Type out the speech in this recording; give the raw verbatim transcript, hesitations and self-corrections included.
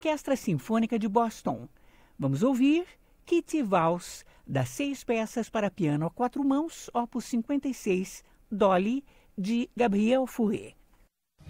Orquestra Sinfônica de Boston. Vamos ouvir Kitty Valse, das seis peças para piano a quatro mãos, opus cinquenta e seis, Dolly, de Gabriel Fauré.